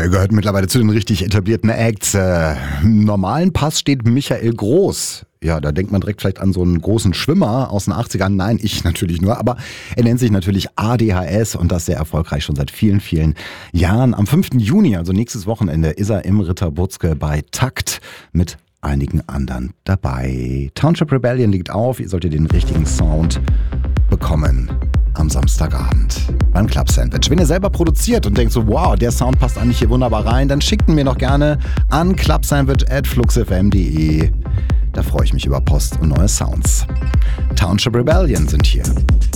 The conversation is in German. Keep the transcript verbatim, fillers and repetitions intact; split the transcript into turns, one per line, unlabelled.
er gehört mittlerweile zu den richtig etablierten Acts. Äh, Im normalen Pass steht Michael Groß. Ja, da denkt man direkt vielleicht an so einen großen Schwimmer aus den achtzigern. Nein, ich natürlich nur. Aber er nennt sich natürlich A D H S und das sehr erfolgreich schon seit vielen, vielen Jahren. Am fünften Juni, also nächstes Wochenende, ist er im Ritter Butzke bei Takt mit einigen anderen dabei. Township Rebellion liegt auf. Ihr solltet den richtigen Sound bekommen am Samstagabend beim Club Sandwich. Wenn ihr selber produziert und denkt so, wow, der Sound passt eigentlich hier wunderbar rein, dann schickt ihn mir doch gerne an clubsandwich at fluxfm punkt de. Da freue ich mich über Post und neue Sounds. Township Rebellion sind hier.